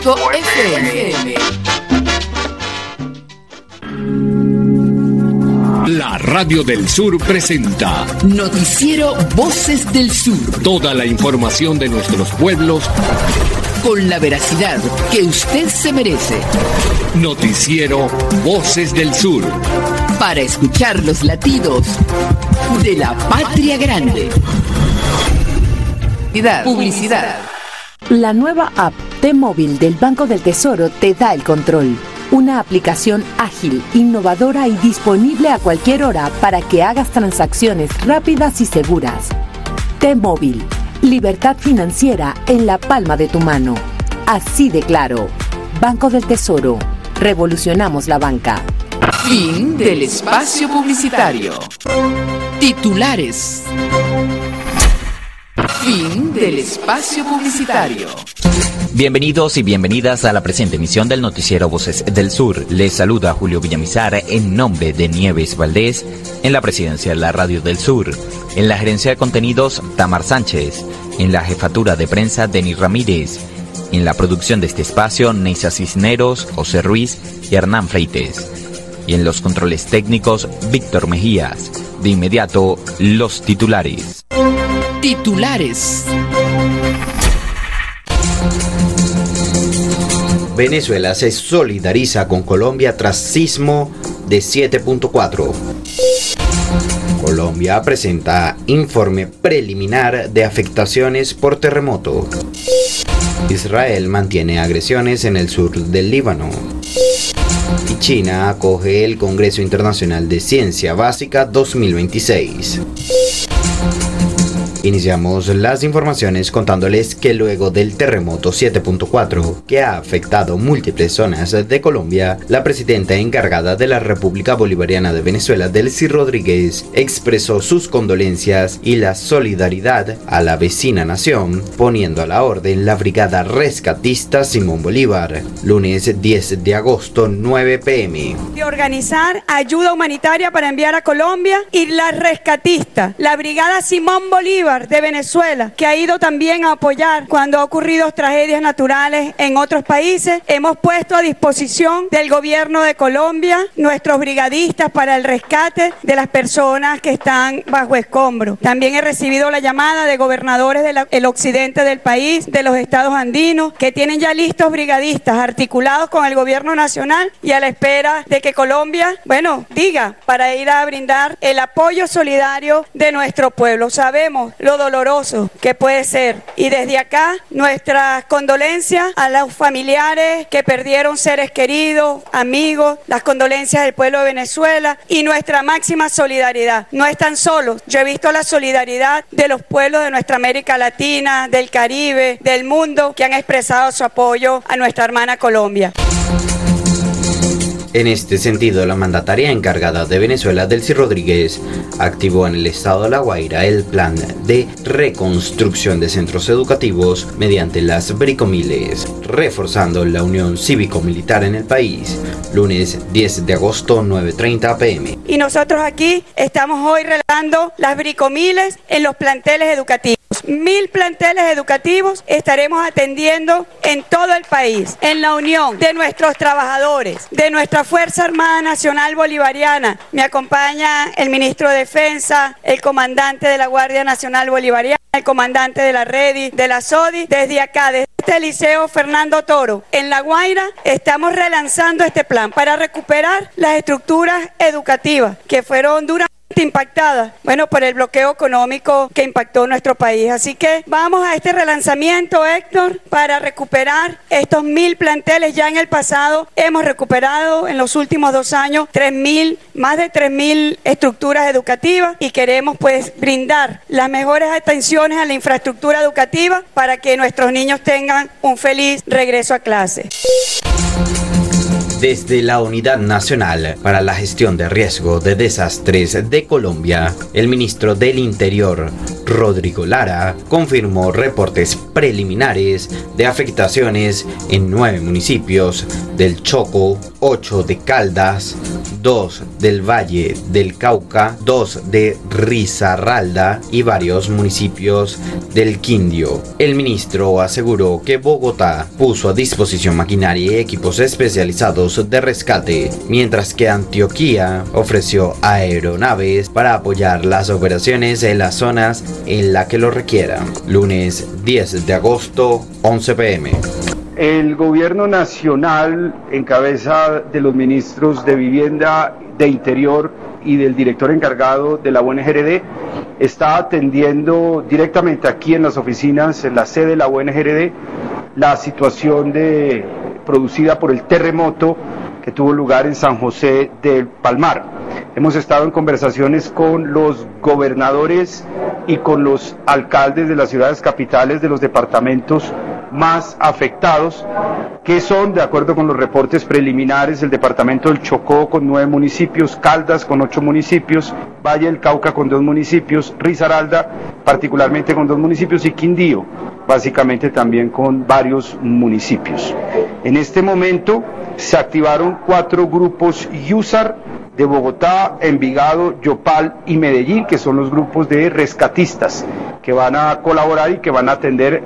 La Radio del Sur presenta Noticiero Voces del Sur. Toda la información de nuestros pueblos con la veracidad que usted se merece. Noticiero Voces del Sur. Para escuchar los latidos de la patria grande. Publicidad. La nueva app T-Móvil del Banco del Tesoro te da el control. Una aplicación ágil, innovadora y disponible a cualquier hora para que hagas transacciones rápidas y seguras. T-Móvil, libertad financiera en la palma de tu mano. Así de claro. Banco del Tesoro. Revolucionamos la banca. Fin del espacio publicitario. Titulares. Fin del espacio publicitario. Bienvenidos y bienvenidas a la presente emisión del Noticiero Voces del Sur. Les saluda Julio Villamizar en nombre de Nieves Valdés, en la presidencia de la Radio del Sur, en la gerencia de contenidos Tamar Sánchez, en la jefatura de prensa Denis Ramírez, en la producción de este espacio Neisa Cisneros, José Ruiz y Hernán Freites, y en los controles técnicos Víctor Mejías. De inmediato, los titulares. Titulares. Venezuela se solidariza con Colombia tras sismo de 7.4. Colombia presenta informe preliminar de afectaciones por terremoto. Israel mantiene agresiones en el sur del Líbano. Y China acoge el Congreso Internacional de Ciencia Básica 2026. Iniciamos las informaciones contándoles que luego del terremoto 7.4 que ha afectado múltiples zonas de Colombia, la presidenta encargada de la República Bolivariana de Venezuela, Delcy Rodríguez, expresó sus condolencias y la solidaridad a la vecina nación, poniendo a la orden la Brigada Rescatista Simón Bolívar, lunes 10 de agosto, 9 p.m. De organizar ayuda humanitaria para enviar a Colombia y la rescatista, la Brigada Simón Bolívar de Venezuela, que ha ido también a apoyar cuando ha ocurrido tragedias naturales en otros países. Hemos puesto a disposición del gobierno de Colombia nuestros brigadistas para el rescate de las personas que están bajo escombro. También he recibido la llamada de gobernadores del occidente del país, de los estados andinos, que tienen ya listos brigadistas articulados con el gobierno nacional y a la espera de que Colombia, diga, para ir a brindar el apoyo solidario de nuestro pueblo. Sabemos lo doloroso que puede ser. Y desde acá, nuestras condolencias a los familiares que perdieron seres queridos, amigos, las condolencias del pueblo de Venezuela y nuestra máxima solidaridad. No están solos. Yo he visto la solidaridad de los pueblos de nuestra América Latina, del Caribe, del mundo, que han expresado su apoyo a nuestra hermana Colombia. En este sentido, la mandataria encargada de Venezuela, Delcy Rodríguez, activó en el estado de La Guaira el plan de reconstrucción de centros educativos mediante las bricomiles, reforzando la unión cívico-militar en el país, lunes 10 de agosto, 9:30 p.m. Y nosotros aquí estamos hoy relevando las bricomiles en los planteles educativos. 1000 planteles educativos estaremos atendiendo en todo el país, en la unión de nuestros trabajadores, de nuestra Fuerza Armada Nacional Bolivariana. Me acompaña el ministro de Defensa, el comandante de la Guardia Nacional Bolivariana, el comandante de la REDI, de la SODI. Desde acá, desde este Liceo Fernando Toro, en La Guaira, estamos relanzando este plan para recuperar las estructuras educativas que fueron duramente impactadas, por el bloqueo económico que impactó nuestro país. Así que vamos a este relanzamiento, Héctor, para recuperar estos 1000 planteles. Ya en el pasado hemos recuperado en los últimos 2 años más de 3000 estructuras educativas y queremos brindar las mejores atenciones a la infraestructura educativa para que nuestros niños tengan un feliz regreso a clase. Desde la Unidad Nacional para la Gestión de Riesgo de Desastres de Colombia, el ministro del Interior, Rodrigo Lara, confirmó reportes preliminares de afectaciones en 9 municipios del Chocó, 8 de Caldas, 2 del Valle del Cauca, 2 de Risaralda y varios municipios del Quindío. El ministro aseguró que Bogotá puso a disposición maquinaria y equipos especializados de rescate, mientras que Antioquia ofreció aeronaves para apoyar las operaciones en las zonas en las que lo requieran. Lunes 10 de agosto, 11 p.m. El gobierno nacional, en cabeza de los ministros de Vivienda, de Interior y del director encargado de la UNGRD, está atendiendo directamente aquí en las oficinas, en la sede de la UNGRD, la situación producida por el terremoto que tuvo lugar en San José del Palmar. Hemos estado en conversaciones con los gobernadores y con los alcaldes de las ciudades capitales de los departamentos más afectados, que son, de acuerdo con los reportes preliminares, el departamento del Chocó con 9 municipios, Caldas con 8 municipios, Valle del Cauca con 2 municipios, Risaralda particularmente con 2 municipios y Quindío básicamente también con varios municipios. En este momento se activaron 4 grupos USAR de Bogotá, Envigado, Yopal y Medellín, que son los grupos de rescatistas que van a colaborar y que van a atender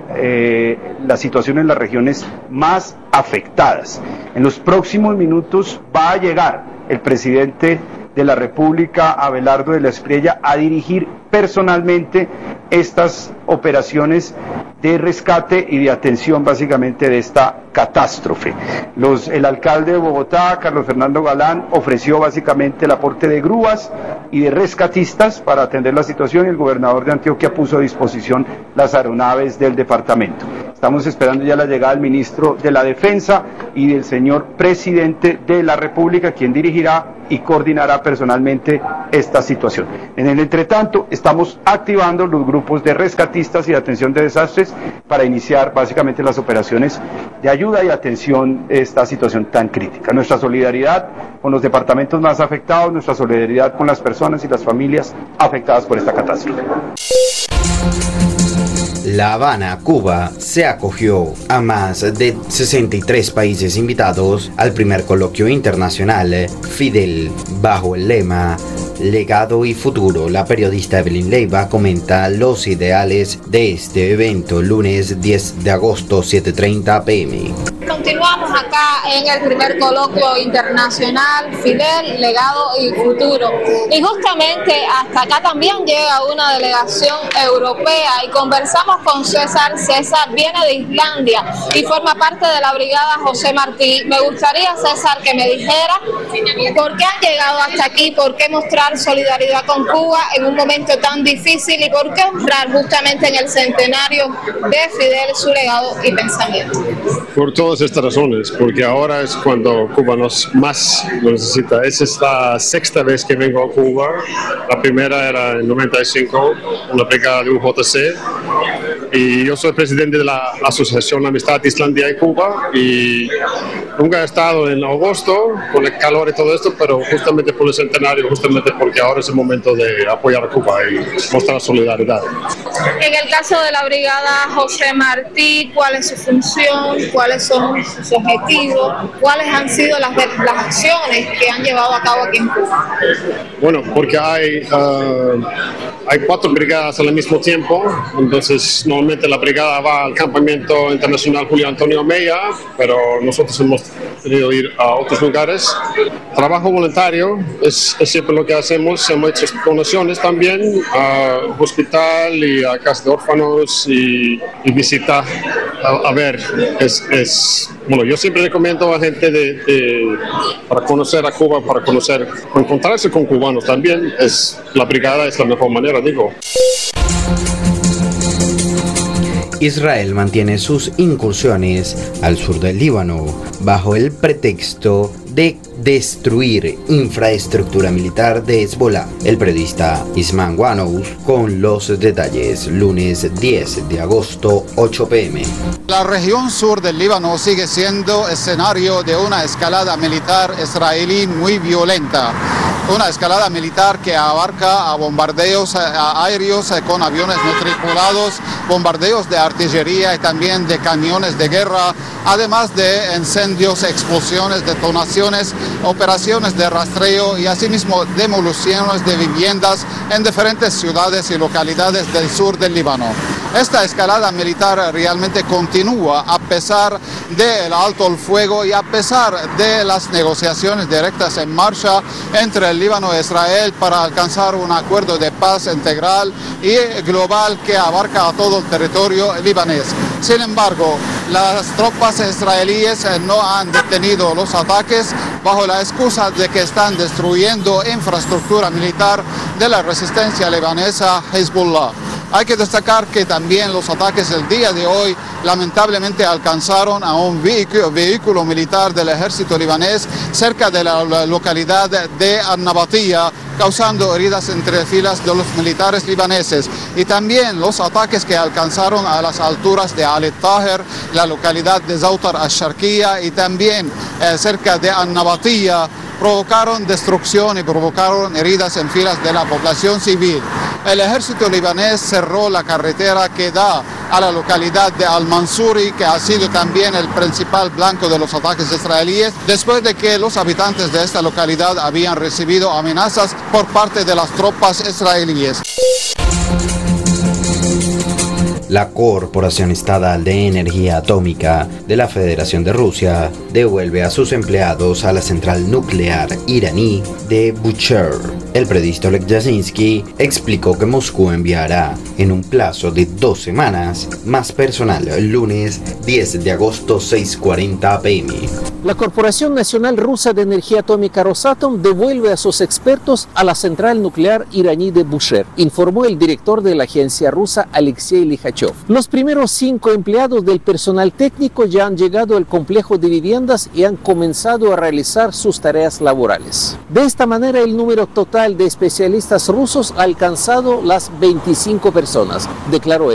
la situación en las regiones más afectadas. En los próximos minutos va a llegar el presidente de la República, Abelardo de la Espriella, a dirigir personalmente estas operaciones de rescate y de atención básicamente de esta catástrofe. El alcalde de Bogotá, Carlos Fernando Galán, ofreció básicamente el aporte de grúas y de rescatistas para atender la situación, y el gobernador de Antioquia puso a disposición las aeronaves del departamento. Estamos esperando ya la llegada del ministro de la Defensa y del señor presidente de la República, quien dirigirá y coordinará personalmente esta situación. En el entretanto, estamos activando los grupos de rescatistas y de atención de desastres para iniciar básicamente las operaciones de ayuda y atención a esta situación tan crítica. Nuestra solidaridad con los departamentos más afectados, nuestra solidaridad con las personas y las familias afectadas por esta catástrofe. La Habana, Cuba, se acogió a más de 63 países invitados al primer coloquio internacional Fidel, bajo el lema Legado y Futuro. La periodista Evelyn Leiva comenta los ideales de este evento, lunes 10 de agosto, 7:30 p.m. Continuamos acá en el primer coloquio internacional Fidel, Legado y Futuro. Y justamente hasta acá también llega una delegación europea y conversamos con César. César viene de Islandia y forma parte de la brigada José Martí. Me gustaría, César, que me dijera por qué han llegado hasta aquí, por qué mostrar solidaridad con Cuba en un momento tan difícil y por qué honrar justamente en el centenario de Fidel su legado y pensamiento. Por todas estas razones, porque ahora es cuando Cuba más lo necesita. Esa es la 6ª vez que vengo a Cuba. La primera era en 95, una brigada de UJC, y yo soy presidente de la Asociación Amistad Islandia y Cuba, y nunca he estado en agosto con el calor y todo esto, pero justamente por el centenario, justamente porque ahora es el momento de apoyar a Cuba y mostrar solidaridad. En el caso de la brigada José Martí, ¿cuál es su función? ¿Cuáles son sus objetivos? ¿Cuáles han sido las acciones que han llevado a cabo aquí en Cuba? Bueno, porque hay 4 brigadas al mismo tiempo, entonces normalmente la brigada va al campamento internacional Julio Antonio Mella, pero nosotros hemos tenido que ir a otros lugares. Trabajo voluntario es siempre lo que hacemos. Hemos hecho donaciones también a hospital y a casas de órfanos y visita a ver. Bueno, yo siempre recomiendo a gente para conocer a Cuba, para encontrarse con cubanos también. La brigada es la mejor manera, digo. Israel mantiene sus incursiones al sur del Líbano bajo el pretexto de destruir infraestructura militar de Hezbollah. El periodista Isman Wanous con los detalles, lunes 10 de agosto, 8 p.m. La región sur del Líbano sigue siendo escenario de una escalada militar israelí muy violenta. una escalada militar que abarca a bombardeos aéreos con aviones no tripulados, bombardeos de artillería y también de camiones de guerra, además de incendios, explosiones, detonaciones, operaciones de rastreo y asimismo demoliciones de viviendas en diferentes ciudades y localidades del sur del Líbano. Esta escalada militar realmente continúa a pesar del alto el fuego y a pesar de las negociaciones directas en marcha entre el Líbano e Israel para alcanzar un acuerdo de paz integral y global que abarca a todo el territorio libanés. Sin embargo, las tropas israelíes no han detenido los ataques bajo la excusa de que están destruyendo infraestructura militar de la resistencia libanesa Hezbollah. Hay que destacar que también los ataques del día de hoy lamentablemente alcanzaron a un vehículo militar del ejército libanés cerca de la localidad de An-Nabatiyya, causando heridas entre filas de los militares libaneses. Y también los ataques que alcanzaron a las alturas de Al-Taher, la localidad de Zautar al-Sharqiyya y también cerca de An-Nabatiyya, provocaron destrucción y provocaron heridas en filas de la población civil. El ejército libanés cerró la carretera que da a la localidad de Al-Mansuri, que ha sido también el principal blanco de los ataques israelíes, después de que los habitantes de esta localidad habían recibido amenazas por parte de las tropas israelíes. La Corporación Estatal de Energía Atómica de la Federación de Rusia devuelve a sus empleados a la central nuclear iraní de Bushehr. El periodista Oleg Yasinski explicó que Moscú enviará en un plazo de 2 semanas más personal el lunes 10 de agosto 6:40 p.m. La Corporación Nacional Rusa de Energía Atómica Rosatom devuelve a sus expertos a la central nuclear iraní de Bushehr, informó el director de la agencia rusa Alexei Likhachov. Los primeros 5 empleados del personal técnico ya han llegado al complejo de viviendas y han comenzado a realizar sus tareas laborales. De esta manera, el número total de especialistas rusos ha alcanzado las 25 personas, declaró él.